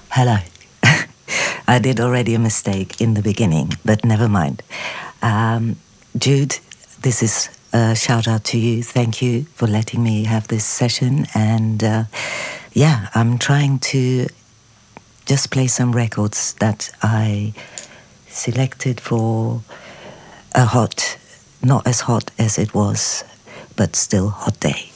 Hello. I did already a mistake in the beginning, but never mind. Jude, this is a shout out to you. Thank you for letting me have this session. And yeah, I'm trying to just play some records that I selected for a hot, not as hot as it was, but still hot day.